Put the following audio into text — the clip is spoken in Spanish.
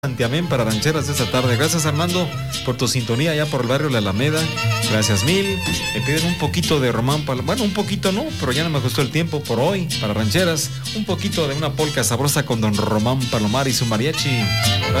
Santiamén para rancheras de esta tarde. Gracias, Armando, por tu sintonía allá por el barrio La Alameda. Gracias mil. Me piden un poquito de Román Palomar. Bueno, un poquito no, pero ya no me gustó el tiempo por hoy para rancheras. Un poquito de una polca sabrosa con don Román Palomar y su mariachi.